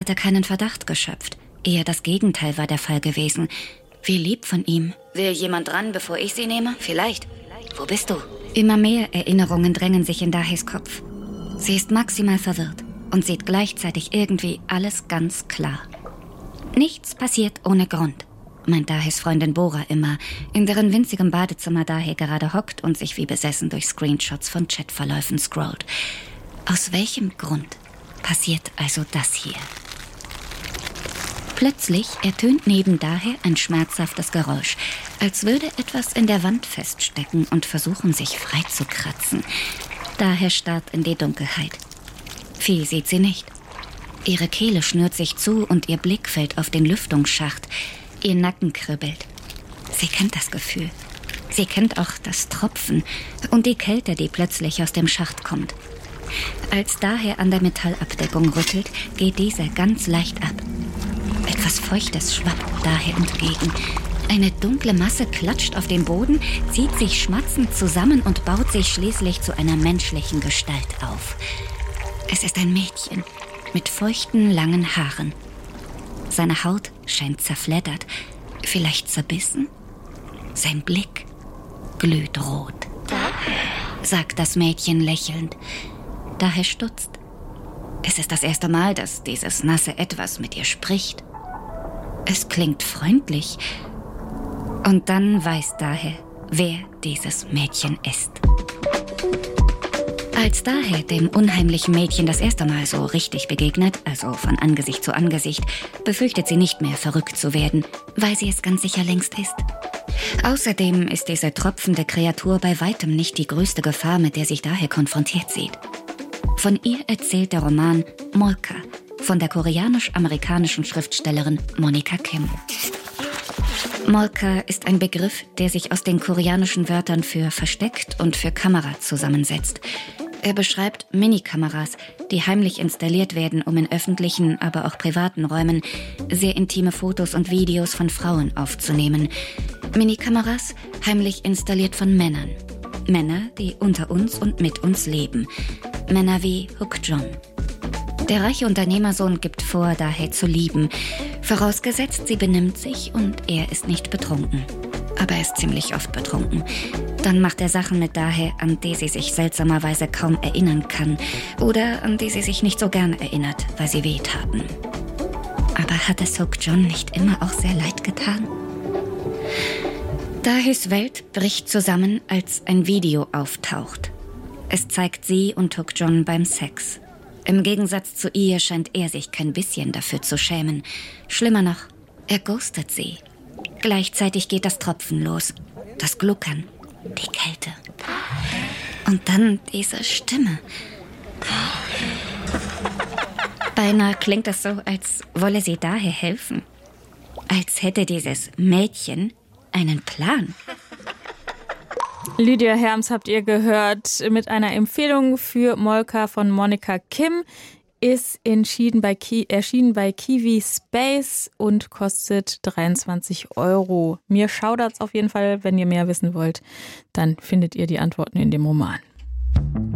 hatte keinen Verdacht geschöpft. Eher das Gegenteil war der Fall gewesen. Wie lieb von ihm. Will jemand dran, bevor ich sie nehme? Vielleicht. Wo bist du? Immer mehr Erinnerungen drängen sich in Dahis Kopf. Sie ist maximal verwirrt und sieht gleichzeitig irgendwie alles ganz klar. Nichts passiert ohne Grund, meint Dahis Freundin Bora immer, in deren winzigem Badezimmer Dahi gerade hockt und sich wie besessen durch Screenshots von Chatverläufen scrollt. Aus welchem Grund passiert also das hier? Plötzlich ertönt neben Dahi ein schmerzhaftes Geräusch, als würde etwas in der Wand feststecken und versuchen, sich frei zu kratzen. Dahi starrt in die Dunkelheit. Viel sieht sie nicht. Ihre Kehle schnürt sich zu und ihr Blick fällt auf den Lüftungsschacht. Ihr Nacken kribbelt. Sie kennt das Gefühl. Sie kennt auch das Tropfen und die Kälte, die plötzlich aus dem Schacht kommt. Als Dahi an der Metallabdeckung rüttelt, geht diese ganz leicht ab. Etwas Feuchtes schwappt Dahi entgegen. Eine dunkle Masse klatscht auf den Boden, zieht sich schmatzend zusammen und baut sich schließlich zu einer menschlichen Gestalt auf. Es ist ein Mädchen mit feuchten, langen Haaren. Seine Haut scheint zerfleddert, vielleicht zerbissen. Sein Blick glüht rot. Sagt das Mädchen lächelnd. Dahi stutzt. Es ist das erste Mal, dass dieses nasse Etwas mit ihr spricht. Es klingt freundlich. Und dann weiß Dahi, wer dieses Mädchen ist. Als Dahi dem unheimlichen Mädchen das erste Mal so richtig begegnet, also von Angesicht zu Angesicht, befürchtet sie nicht mehr, verrückt zu werden, weil sie es ganz sicher längst ist. Außerdem ist diese tropfende Kreatur bei weitem nicht die größte Gefahr, mit der sich Dahi konfrontiert sieht. Von ihr erzählt der Roman Molka von der koreanisch-amerikanischen Schriftstellerin Monica Kim. Molka ist ein Begriff, der sich aus den koreanischen Wörtern für versteckt und für Kamera zusammensetzt. Er beschreibt Minikameras, die heimlich installiert werden, um in öffentlichen, aber auch privaten Räumen sehr intime Fotos und Videos von Frauen aufzunehmen. Minikameras, heimlich installiert von Männern. Männer, die unter uns und mit uns leben. Männer wie Hook-Jong. Der reiche Unternehmersohn gibt vor, Dahi zu lieben. Vorausgesetzt, sie benimmt sich und er ist nicht betrunken. Aber er ist ziemlich oft betrunken. Dann macht er Sachen mit Dahi, an die sie sich seltsamerweise kaum erinnern kann. Oder an die sie sich nicht so gern erinnert, weil sie wehtaten. Aber hat es Hook-Jong nicht immer auch sehr leid getan? Dahis Welt bricht zusammen, als ein Video auftaucht. Es zeigt sie und Hook-Jong beim Sex. Im Gegensatz zu ihr scheint er sich kein bisschen dafür zu schämen. Schlimmer noch, er ghostet sie. Gleichzeitig geht das Tropfen los, das Gluckern, die Kälte. Und dann diese Stimme. Beinahe klingt es so, als wolle sie Dahi helfen. Als hätte dieses Mädchen einen Plan. Lydia Herms habt ihr gehört mit einer Empfehlung für Molka von Monica Kim. Ist erschienen bei Kiwi Space und kostet 23 €. Mir schaudert's auf jeden Fall. Wenn ihr mehr wissen wollt, dann findet ihr die Antworten in dem Roman.